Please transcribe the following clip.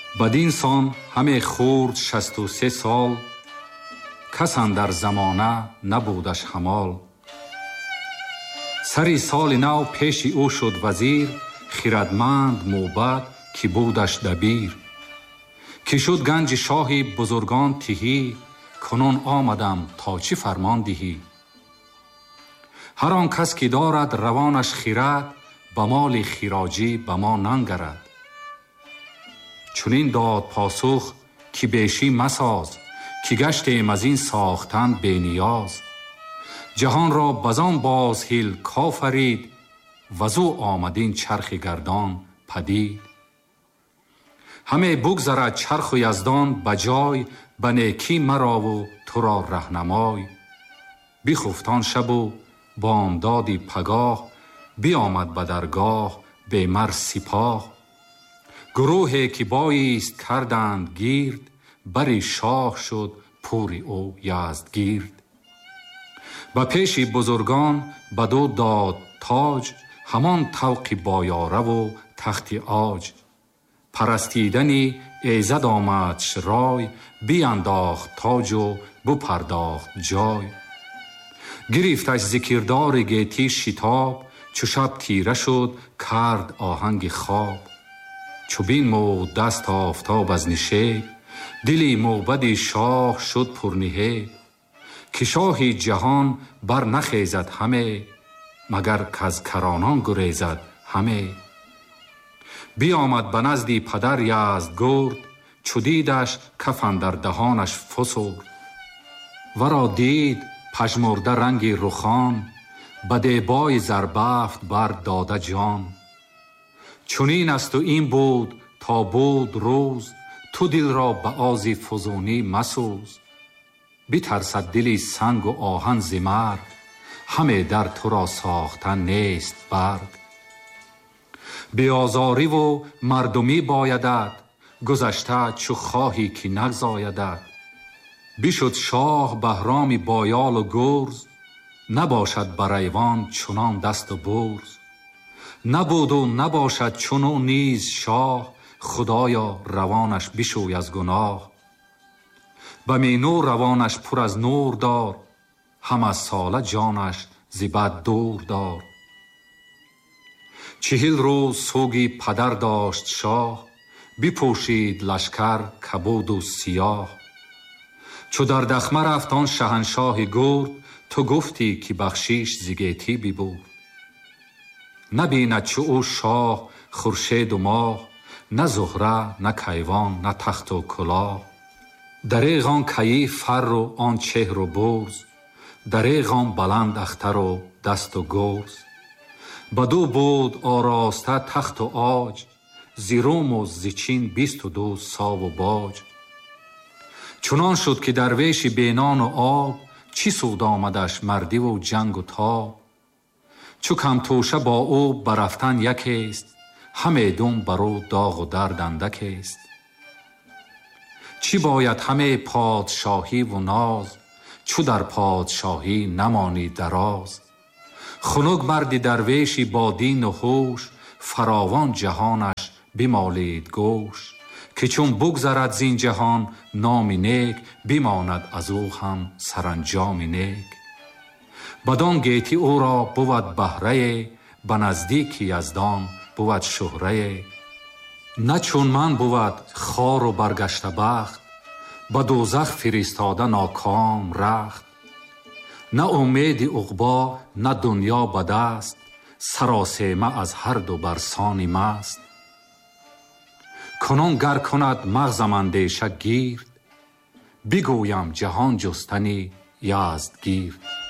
بدین سان همه خورد 63 سال، کس اندر زمانه نبودش همال. سری سال نو پیش او شد وزیر، خردمند موبد که بودش دبیر. که شد گنج شاه بزرگان تهی، کنون آمدم تا چی فرمان دهی. هر آن کس که دارد روانش خرد، به مال خراجی به ما ننگرد. چنین داد پاسخ که بیشی مساز، که گشتیم از این ساختن بی نیاز. جهان را بزان باز هیل کافرید، وزو آمدین چرخ گردان پدید. همه بگذرد چرخ و یزدان بجای، به نیکی مرا و تو را رهنمای. بخفتان شب و بامدادی پگاه، بیامد به درگاه بیمر سپاه. گروهی که بایست کردند گیرد، بری شاه شد پوری او یزدگیرد. به پیش بزرگان بدو داد تاج، همان طوق بایاره و تخت عاج. پرستیدنی ایزد آمدش رای، بینداخت تاج و بپرداخت جای. گرفتش ذکردار گیتی شتاب، چو شب تیره شد کرد آهنگ خواب. چو بنمود دست آفتاب از نشیب، دلی موبد شاه شد پرنهیب. که شاه جهان بر نخیزد همه، مگر کز کرانان گریزد همه. بیامد به نزدی پدر یزدگرد، چو دیدش کف اندر دهانش فسرد. ورا دید پژمرده رنگی رخان، به دیبای زربفت بر داده جان. چنین است و این بود تا بود روز، تو دل را به آز فزونی مسوز. بترسد دلی سنگ و آهن ز مرگ، همه در تو را ساختن نیست برگ. بیازاری و مردمی بایدت، گذشته چو خواهی که نگزایدت. بشد شاه بهرامی بایال و گرز، نباشد بر ایوان چنان دست و برز. نبود و نباشد چنو نیز شاه، خدایا روانش بشوی از گناه. به مینو روانش پر از نور دار، هم از ساله جانش ز بد دور دار. 40 روز سوگی پدر داشت شاه، بپوشید لشکر کبود و سیاه. چو در دخمه رفت آن شهنشاه گرد، تو گفتی که بخشیش ز گیتی ببرد. نبیند چو او شاه خورشید و ماه، نه زهره نه کیوان نه تخت و کلاه. دریغ آن کیی فر و آن چهر و برز، دریغ آن بلند اختر و دست و گرز. بدو بود آراسته تخت و عاج، ز روم و ز چین 22 ساو و باج. چنان شد که درویش بینان و آب، چی سود آمدش مردی و جنگ و تاب. چو کم توشه با او برفتن یکیست، همه دم برو داغ و درد اندکیست. چی باید همه پادشاهی و ناز، چو در پادشاهی نمانی دراز. خنک مردی درویشی با دین و هوش، فراوان جهانش بمالید گوش. که چون بگذرد زین جهان نامی نیک، بماند از او هم سرانجامی نیک. بدان گیتی او را بود بهره، به نزدیک یزدان بود شهره. نه چون من بود خوار و برگشته بخت، به دوزخ فرستاده ناکام رخت. نه امید عقبی نه دنیا به دست، سراسیمه از هر دو برسانی مست. کنون گر کند مغزم اندیشه گیرد، بگویم جهان جستنی یزدگیرد.